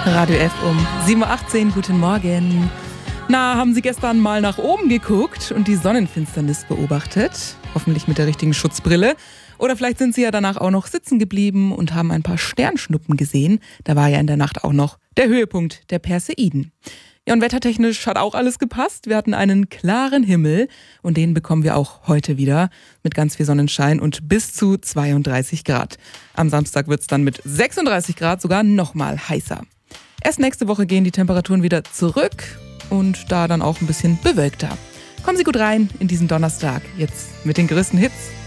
Radio F um 7.18 Uhr. Guten Morgen. Na, haben Sie gestern mal nach oben geguckt und die Sonnenfinsternis beobachtet? Hoffentlich mit der richtigen Schutzbrille. Oder vielleicht sind Sie ja danach auch noch sitzen geblieben und haben ein paar Sternschnuppen gesehen. Da war ja in der Nacht auch noch der Höhepunkt der Perseiden. Ja, und wettertechnisch hat auch alles gepasst. Wir hatten einen klaren Himmel und den bekommen wir auch heute wieder mit ganz viel Sonnenschein und bis zu 32 Grad. Am Samstag wird es dann mit 36 Grad sogar nochmal heißer. Erst nächste Woche gehen die Temperaturen wieder zurück und da dann auch ein bisschen bewölkter. Kommen Sie gut rein in diesen Donnerstag, jetzt mit den größten Hits.